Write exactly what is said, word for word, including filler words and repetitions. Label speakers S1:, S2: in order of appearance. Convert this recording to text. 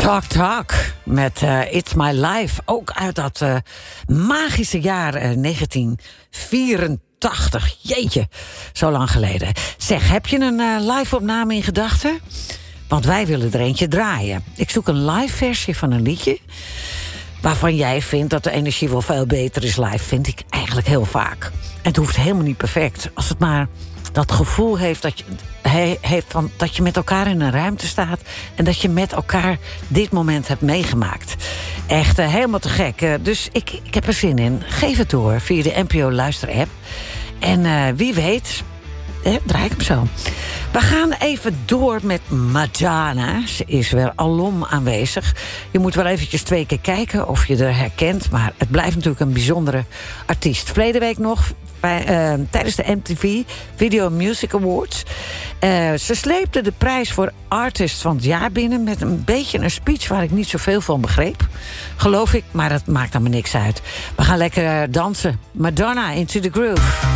S1: Talk Talk met uh, It's My Life. Ook uit dat uh, magische jaar uh, negentien vierentachtig. Jeetje, zo lang geleden. Zeg, heb je een uh, live-opname in gedachten? Want wij willen er eentje draaien. Ik zoek een live versie van een liedje waarvan jij vindt dat de energie wel veel beter is live. Vind ik eigenlijk heel vaak. En het hoeft helemaal niet perfect. Als het maar dat gevoel heeft dat je, he, heeft van, dat je met elkaar in een ruimte staat en dat je met elkaar dit moment hebt meegemaakt. Echt uh, helemaal te gek. Uh, dus ik, ik heb er zin in. Geef het door via de N P O Luister-app. En uh, wie weet, eh, draai ik hem zo. We gaan even door met Madonna. Ze is weer alom aanwezig. Je moet wel eventjes twee keer kijken of je er herkent. Maar het blijft natuurlijk een bijzondere artiest. Verleden week nog bij, uh, tijdens de M T V Video Music Awards. Uh, ze sleepte de prijs voor Artist van het jaar binnen met een beetje een speech waar ik niet zoveel van begreep. Geloof ik, maar dat maakt allemaal niks uit. We gaan lekker uh, dansen. Madonna, Into the Groove.